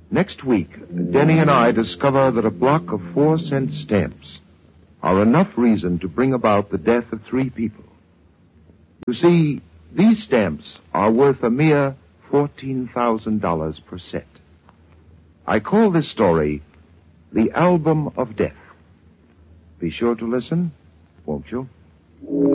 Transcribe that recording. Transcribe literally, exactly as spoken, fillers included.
Next week, Denny and I discover that a block of four-cent stamps are enough reason to bring about the death of three people. You see, these stamps are worth a mere fourteen thousand dollars per set. I call this story The Album of Death. Be sure to listen, won't you?